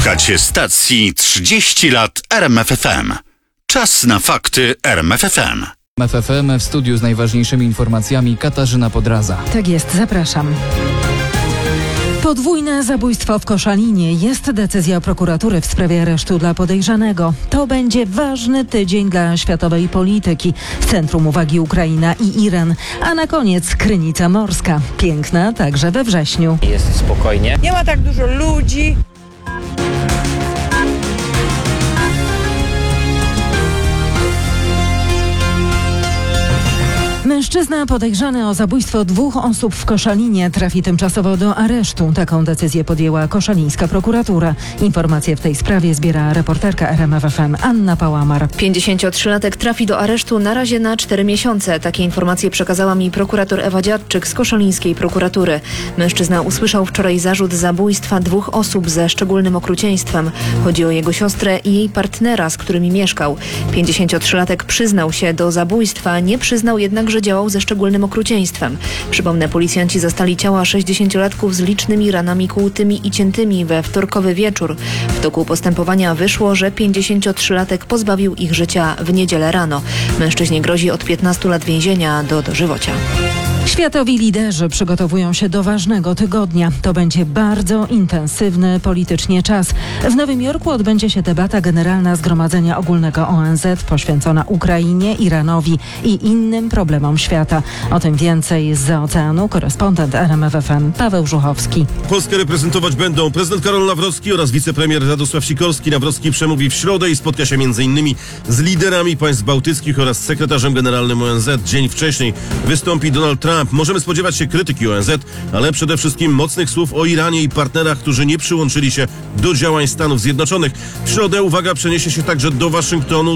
Słuchacie stacji 30 lat RMFFM. Czas na fakty RMFFM. RMFFM w studiu z najważniejszymi informacjami Katarzyna Podraza. Tak jest, zapraszam. Podwójne zabójstwo w Koszalinie. Jest decyzja prokuratury w sprawie aresztu dla podejrzanego. To będzie ważny tydzień dla światowej polityki. W centrum uwagi Ukraina i Iran. A na koniec Krynica Morska. Piękna także we wrześniu. Jest spokojnie. Nie ma tak dużo ludzi. Mężczyzna podejrzany o zabójstwo 2 osób w Koszalinie trafi tymczasowo do aresztu. Taką decyzję podjęła koszalińska prokuratura. Informacje w tej sprawie zbiera reporterka RMFFM Anna Pałamar. 53-latek trafi do aresztu na razie na 4 miesiące. Takie informacje przekazała mi prokurator Ewa Dziadczyk z koszalińskiej prokuratury. Mężczyzna usłyszał wczoraj zarzut zabójstwa 2 osób ze szczególnym okrucieństwem. Chodzi o jego siostrę i jej partnera, z którymi mieszkał. 53-latek przyznał się do zabójstwa, nie przyznał jednak, że działał ze szczególnym okrucieństwem. Przypomnę, policjanci zastali ciała 60-latków z licznymi ranami kłutymi i ciętymi we wtorkowy wieczór. W toku postępowania wyszło, że 53-latek pozbawił ich życia w niedzielę rano. Mężczyźnie grozi od 15 lat więzienia do dożywocia. Światowi liderzy przygotowują się do ważnego tygodnia. To będzie bardzo intensywny politycznie czas. W Nowym Jorku odbędzie się debata generalna Zgromadzenia Ogólnego ONZ poświęcona Ukrainie, Iranowi i innym problemom świata. O tym więcej zza oceanu korespondent RMFFM Paweł Żuchowski. Polskę reprezentować będą prezydent Karol Nawrocki oraz wicepremier Radosław Sikorski. Nawrocki przemówi w środę i spotka się m.in. z liderami państw bałtyckich oraz sekretarzem generalnym ONZ. Dzień wcześniej wystąpi Donald Trump. Możemy spodziewać się krytyki ONZ, ale przede wszystkim mocnych słów o Iranie i partnerach, którzy nie przyłączyli się do działań Stanów Zjednoczonych. W środę uwaga przeniesie się także do Waszyngtonu.